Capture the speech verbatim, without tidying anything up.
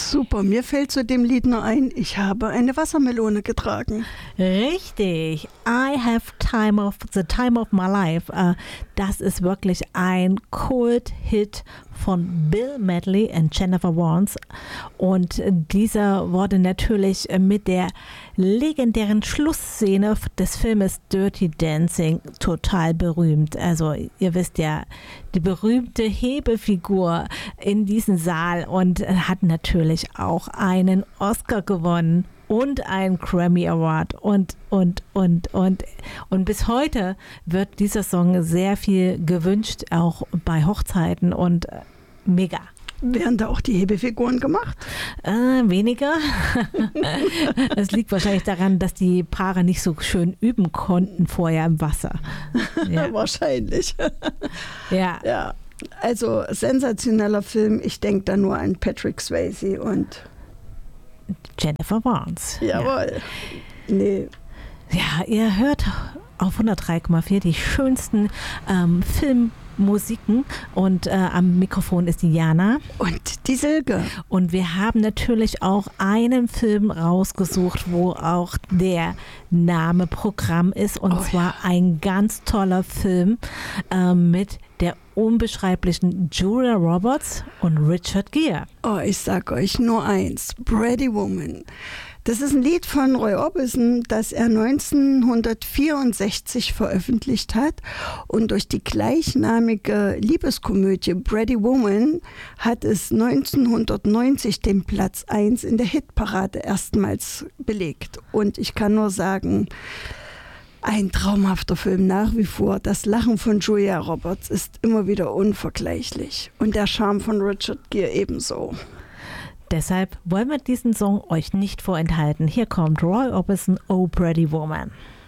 Super, mir fällt zu dem Lied nur ein, ich habe eine Wassermelone getragen. Richtig, I have time of the time of my life. Uh, das ist wirklich ein Kult-Hit von Bill Medley und Jennifer Warnes. Und dieser wurde natürlich mit der legendären Schlussszene des Filmes Dirty Dancing total berühmt. Also ihr wisst ja, die berühmte Hebefigur in diesem Saal und hat natürlich auch einen Oscar gewonnen. Und ein Grammy Award und, und, und, und. Und bis heute wird dieser Song sehr viel gewünscht, auch bei Hochzeiten und mega. Werden da auch die Hebefiguren gemacht? Äh, weniger. Es liegt wahrscheinlich daran, dass die Paare nicht so schön üben konnten vorher im Wasser. Ja. Wahrscheinlich. Ja. Ja. Also sensationeller Film. Ich denke da nur an Patrick Swayze und Jennifer Warnes. Jawohl. Ja. Nee. Ja, ihr hört auf hundertdrei Komma vier die schönsten ähm, Filmmusiken und äh, am Mikrofon ist die Jana. Und die Silke. Und wir haben natürlich auch einen Film rausgesucht, wo auch der Name Programm ist und oh, zwar ja. ein ganz toller Film äh, mit der unbeschreiblichen Julia Roberts und Richard Gere. Oh, ich sag euch nur eins, Pretty Woman. Das ist ein Lied von Roy Orbison, das er neunzehnhundertvierundsechzig veröffentlicht hat. Und durch die gleichnamige Liebeskomödie Pretty Woman hat es neunzehnhundertneunzig den Platz eins in der Hitparade erstmals belegt. Und ich kann nur sagen, ein traumhafter Film nach wie vor. Das Lachen von Julia Roberts ist immer wieder unvergleichlich. Und der Charme von Richard Gere ebenso. Deshalb wollen wir diesen Song euch nicht vorenthalten. Hier kommt Roy Orbison, Oh Pretty Woman.